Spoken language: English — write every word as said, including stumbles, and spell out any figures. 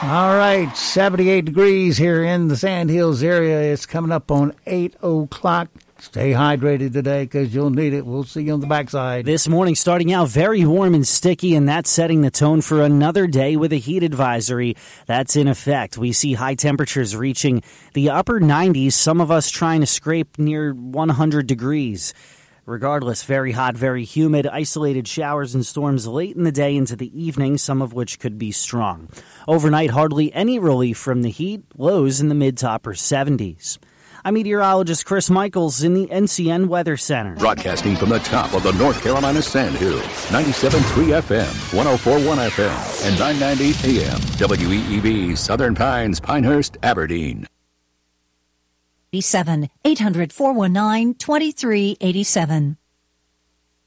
All right, seventy-eight degrees here in the Sand Hills area. It's coming up on eight o'clock. Stay hydrated today because you'll need it. We'll see you on the backside. This morning starting out very warm and sticky, and that's setting the tone for another day with a heat advisory that's in effect. We see high temperatures reaching the upper nineties, some of us trying to scrape near one hundred degrees. Regardless, very hot, very humid, isolated showers and storms late in the day into the evening, some of which could be strong. Overnight, hardly any relief from the heat, lows in the mid to upper seventies. I'm meteorologist Chris Michaels in the N C N Weather Center. Broadcasting from the top of the North Carolina Sand Hills, ninety-seven point three F M, one oh four point one F M, and nine ninety A M, W E E B, Southern Pines, Pinehurst, Aberdeen. eight hundred, four one nine, two three eight seven.